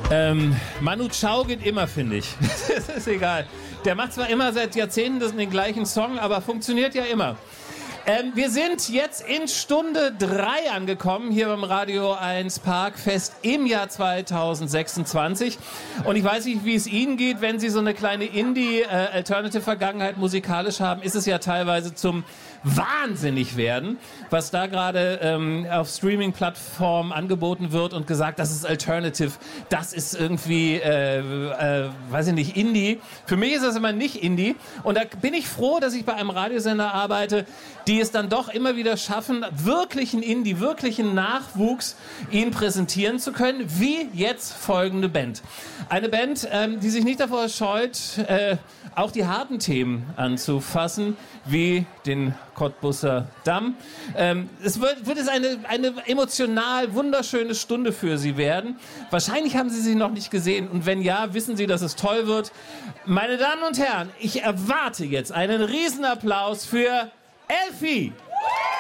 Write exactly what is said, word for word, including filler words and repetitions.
Ähm, Manu Chao geht immer, finde ich. Das ist egal. Der macht zwar immer seit Jahrzehnten den gleichen Song, aber funktioniert ja immer. Ähm, wir sind jetzt in Stunde drei angekommen, hier beim Radio eins Parkfest im Jahr zweitausendsechsundzwanzig. Und ich weiß nicht, wie es Ihnen geht, wenn Sie so eine kleine Indie-Alternative-Vergangenheit musikalisch haben, ist es ja teilweise zum wahnsinnig werden, was da gerade ähm, auf Streaming-Plattformen angeboten wird und gesagt, das ist Alternative, das ist irgendwie, äh, äh, weiß ich nicht, Indie. Für mich ist das immer nicht Indie. Und da bin ich froh, dass ich bei einem Radiosender arbeite, die es dann doch immer wieder schaffen, wirklichen Indie, wirklichen Nachwuchs ihnen präsentieren zu können, wie jetzt folgende Band. Eine Band, ähm, die sich nicht davor scheut, äh, auch die harten Themen anzufassen, wie den Cottbusser Damm. Ähm, es wird, wird es eine, eine emotional wunderschöne Stunde für Sie werden. Wahrscheinlich haben Sie sie noch nicht gesehen und wenn ja, wissen Sie, dass es toll wird. Meine Damen und Herren, ich erwarte jetzt einen Riesenapplaus für Elfi!